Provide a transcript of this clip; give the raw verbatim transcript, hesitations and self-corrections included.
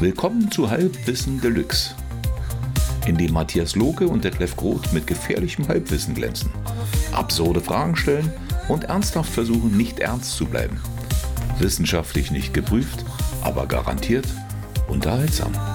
Willkommen zu Halbwissen Deluxe, in dem Matthias Lohke und Detlef Groth mit gefährlichem Halbwissen glänzen, absurde Fragen stellen und ernsthaft versuchen, nicht ernst zu bleiben. Wissenschaftlich nicht geprüft, aber garantiert unterhaltsam.